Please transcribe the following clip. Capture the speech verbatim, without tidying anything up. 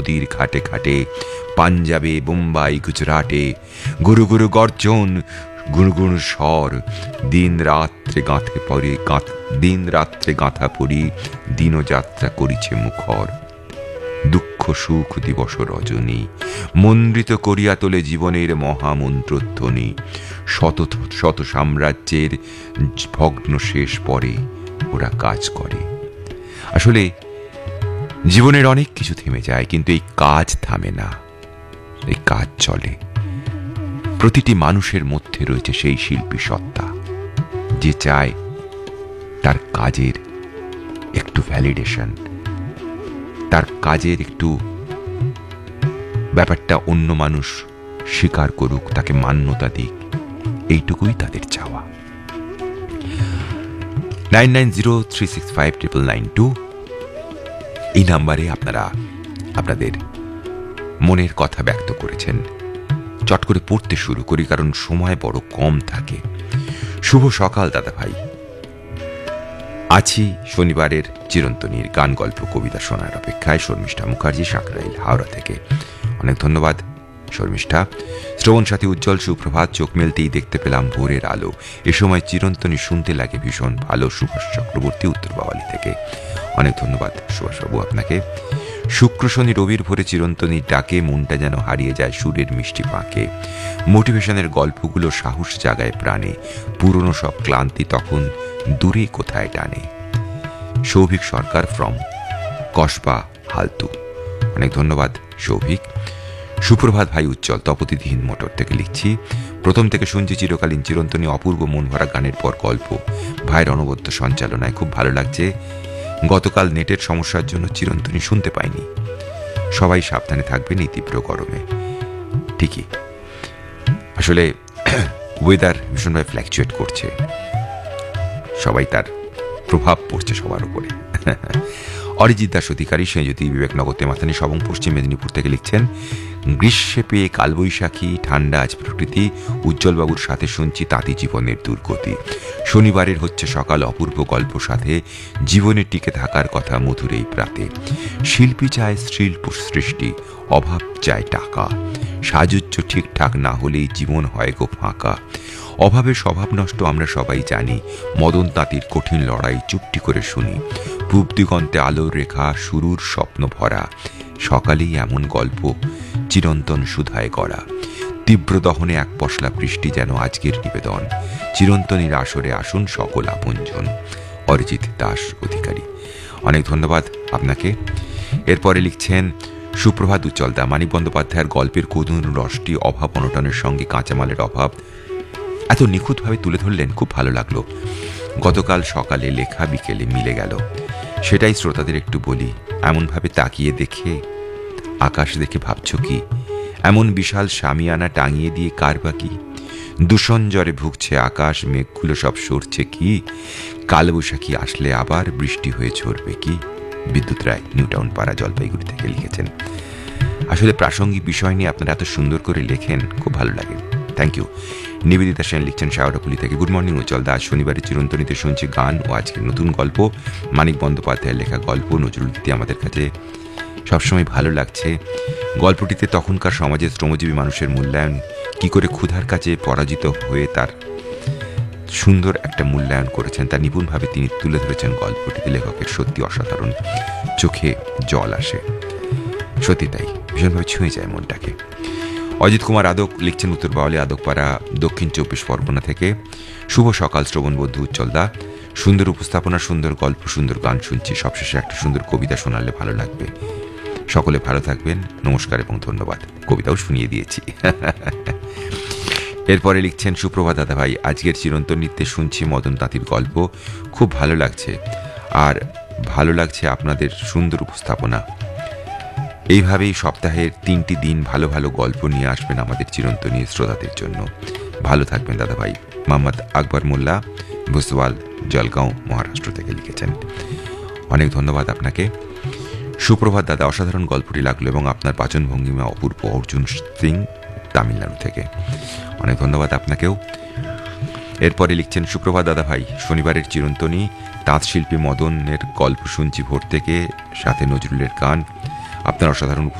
নদীর ঘাটে ঘাটে, পাঞ্জাবে বোম্বাই গুজরাটে, গুরু গুরু গর্জন, গুনগুন স্বর, দিন রাত্রে গাঁথে পরে দিন রাত্রে গাঁথা পড়ি, দিনযাত্রা করিছে মুখর। দুঃখ সুখ দিবস রজনী, মন্দ্রিত করিয়া তোলে জীবনের মহামন্ত্রধ্বনি। শত শত সাম্রাজ্যের ভগ্ন শেষ পরে ওরা কাজ করে। আসলে জীবনের অনেক কিছু থেমে যায়, কিন্তু এই কাজ থামে না, এই কাজ চলে। প্রতিটি মানুষের মধ্যে রয়েছে সেই শিল্পী সত্তা, যে চায় তার কাজের একটু ভ্যালিডেশন, তার কাজের একটু ব্যাপারটা অন্য মানুষ স্বীকার করুক, তাকে মান্যতা দিক, এইটুকুই তাদের চাওয়া। Nine nine zero three six five triple nine two এই নাম্বারে আপনারা আপনাদের মনের কথা ব্যক্ত করেছেন। চট করে পড়তে শুরু করি, কারণ সময় বড় কম থাকে। শুভ সকাল দাদা ভাই, আছি শনিবারের চিরন্তনীর গান গল্প কবিতা শোনার অপেক্ষায়। শর্মিষ্ঠা মুখার্জি, সাঁকরাইল, হাওড়া থেকে। অনেক ধন্যবাদ শর্মিষ্ঠা। শ্রবণ সাথী উজ্জ্বল, সুপ্রভাত। চোখ মেলতেই দেখতে পেলাম ভোরের আলো। এ সময় চিরন্তনী শুনতে লাগে ভীষণ ভালো। সুভাষ চক্রবর্তী, উত্তর বাওয়ালি থেকে। অনেক ধন্যবাদ সুভাষবাবু আপনাকে। শুক্র শনি রবির ভোরে চিরন্তনীর ডাকে মনটা যেন হারিয়ে যায় সুরের মিষ্টি পাঁকে। মোটিভেশনের গল্পগুলো সাহস জাগায় প্রাণে, পুরনো সব ক্লান্তি তখন দূরে কোথায় টানে। সৌভিক সরকার ফ্রম কসবা, হালতু। অনেক ধন্যবাদ সৌভিক। সুপ্রভাত ভাই উজ্জ্বল, তপতিহীন মোটর থেকে লিখছি। প্রথম থেকে শুনছি চিরকালীন চিরন্তনী, অপূর্ব মন ভরা গানের পর গল্প, ভাইয়ের অনবদ্য সঞ্চালনায় খুব ভালো লাগছে। গতকাল নেটের সমস্যার জন্য চিরন্তনী শুনতে পাইনি। সবাই সাবধানে থাকবেন এই তীব্র গরমে। ঠিকই, আসলে ওয়েদার ভীষণভাবে ফ্ল্যাকচুয়েট করছে, সবাই তার প্রভাব পড়ছে সবার উপরে। অরিজিৎ দাস অধিকারী, সেঁজুতি, বিবেকনগর, তেমাথানি, সবং, পশ্চিম মেদিনীপুর থেকে লিখছেন। গ্রীষ্মে পেয়ে কালবৈশাখী, ঠান্ডা আজ প্রকৃতি, উজ্জ্বলবাবুর সাথে শুনছি তাঁতি জীবনের দুর্গতি। শনিবারের হচ্ছে সকাল, অপূর্ব গল্প সাথে জীবনে টিকে থাকার কথা মধুর এই প্রাতে। শিল্পী চায় শিল্প সৃষ্টি, অভাব চায় টাকা, সাজুজ্য ঠিকঠাক না হলেই জীবন হয় গো ফাঁকা। অভাবে স্বভাব নষ্ট আমরা সবাই জানি, মদন তাঁতির কঠিন লড়াই চুপটি করে শুনি। পূব দিগন্তে আলোর রেখা, শুরুর স্বপ্ন ভরা, সকালেই এমন গল্প চিরন্তন সুধায় গড়া। তীব্র দহনে এক পশলা বৃষ্টি যেন আজকের নিবেদন, চিরন্তনীর আসরে আসুন সকল আপনজন। অরিজিৎ দাস অধিকারী, অনেক ধন্যবাদ আপনাকে। এরপরে লিখছেন, সুপ্রভাত উজ্জ্বলদা, মানিক বন্দ্যোপাধ্যায়ের গল্পের করুণ রসটি অভাব অনটনের সঙ্গে কাঁচামালের অভাব এত নিখুঁতভাবে তুলে ধরলেন, খুব ভালো লাগলো। গতকাল সকালে লেখা বিকেলে মিলে গেল, সেটাই শ্রোতাদের একটু বলি। এমনভাবে তাকিয়ে দেখে আকাশ দেখে ভাবছ কি, এমন বিশাল শামিয়ানা টাঙিয়ে দিয়ে কার বাকি? দূষণ জ্বরে ভুগছে আকাশ, মেঘগুলো সব সরছে কি? কালবৈশাখী আসলে আবার বৃষ্টি হয়ে ঝরবে কি? বিদ্যুৎ রায়, নিউটাউন পাড়া, জলপাইগুড়ি থেকে লিখেছেন। আসলে প্রাসঙ্গিক বিষয় নিয়ে আপনারা এত সুন্দর করে লেখেন, খুব ভালো লাগে, থ্যাংক ইউ। নিবেদিতা সেন লিখছেন শাওড়াপুলি থেকে। গুড মর্নিং উজ্জ্বল দা, শনিবারের চিরন্তনীতে শুনছি গান ও আজকের নতুন গল্প। মানিক বন্দ্যোপাধ্যায়ের লেখা গল্প নজরুলগীতি আমাদের কাছে সবসময় ভালো লাগছে। গল্পটিতে তখনকার সমাজের শ্রমজীবী মানুষের মূল্যায়ন, কি করে ক্ষুধার কাছে পরাজিত হয়ে তার সুন্দর একটা মূল্যায়ন করেছেন, তা নিপুণভাবে তিনি তুলে ধরেছেন গল্পটিতে। লেখকের সত্যি অসাধারণ, চোখে জল আসে, সত্যি তাই, ভীষণভাবে ছুঁয়ে যায় মনটাকে। অজিত কুমার আদক লিখছেন উত্তর বাওয়ালি, আদকপাড়া, দক্ষিণ চব্বিশ পরগনা থেকে। শুভ সকাল শ্রবণ বন্ধু উজ্জ্বলদা, সুন্দর উপস্থাপনা, সুন্দর গল্প, সুন্দর গান শুনছি। সবশেষে একটা সুন্দর কবিতা শোনালে ভালো লাগবে। সকলে ভালো থাকবেন, নমস্কার এবং ধন্যবাদ। কবিতাও শুনিয়ে দিয়েছি। এরপরে লিখছেন, সুপ্রভাত দাদা ভাই, আজকের চিরন্তনীতে শুনছি মদন তাঁতির গল্প, খুব ভালো লাগছে। আর ভালো লাগছে আপনাদের সুন্দর উপস্থাপনা। এইভাবেই সপ্তাহের তিনটি দিন ভালো ভালো গল্প নিয়ে আসবেন আমাদের চিরন্তনী শ্রোতাদের জন্য। ভালো থাকবেন দাদা ভাই। মোহাম্মদ আকবর মোল্লা, ভুসওয়াল, জলগাঁও, মহারাষ্ট্র থেকে লিখেছেন। অনেক ধন্যবাদ আপনাকে। সুপ্রভাত দাদা, অসাধারণ গল্পটি লাগলো এবং আপনার পাচন ভঙ্গিমা অপূর্ব। অর্জুন সিং, তামিলনাড়ু থেকে। অনেক ধন্যবাদ আপনাকেও। এরপরে লিখছেন, সুপ্রভাত দাদা ভাই, শনিবারের চিরন্তনী, তাঁত শিল্পী মদনের গল্প শুনছি ভোর থেকে, সাথে নজরুলের গান। আপনার অসাধারণ